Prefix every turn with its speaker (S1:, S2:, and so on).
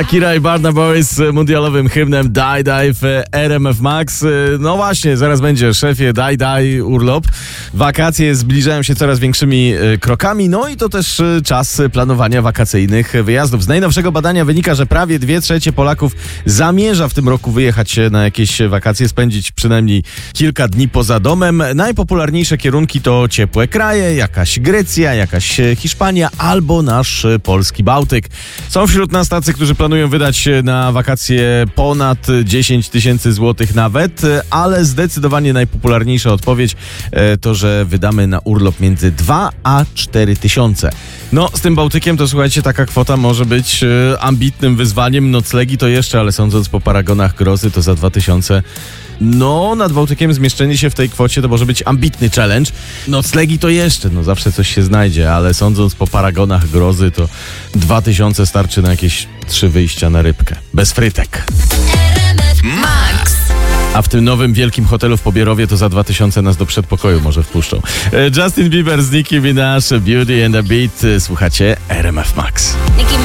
S1: Kira i Burna Boy z mundialowym hymnem Die Die w RMF Max. No właśnie, zaraz będzie, szefie, daj urlop. Wakacje zbliżają się coraz większymi krokami, no i to też czas planowania wakacyjnych wyjazdów. Z najnowszego badania wynika, że prawie 2/3 Polaków zamierza w tym roku wyjechać na jakieś wakacje, spędzić przynajmniej kilka dni poza domem. Najpopularniejsze kierunki to ciepłe kraje, jakaś Grecja, jakaś Hiszpania albo nasz polski Bałtyk. Są wśród nas tacy, którzy planują wydać na wakacje ponad 10 000 złotych nawet, ale zdecydowanie najpopularniejsza odpowiedź to, że wydamy na urlop między 2 a 4 tysiące. No, z tym Bałtykiem to słuchajcie, taka kwota może być ambitnym wyzwaniem. Noclegi to jeszcze, ale sądząc po paragonach grozy, to za 2000. No, nad Bałtykiem zmieszczenie się w tej kwocie to może być ambitny challenge. Noclegi to jeszcze, no zawsze coś się znajdzie, ale sądząc po paragonach grozy, to 2000 starczy na jakieś 3 wyjścia na rybkę. Bez frytek.
S2: Max.
S1: A w tym nowym wielkim hotelu w Pobierowie to za 2000 nas do przedpokoju może wpuszczą. Justin Bieber z Nicki Minaj, Beauty and the Beat. Słuchacie RMF Max.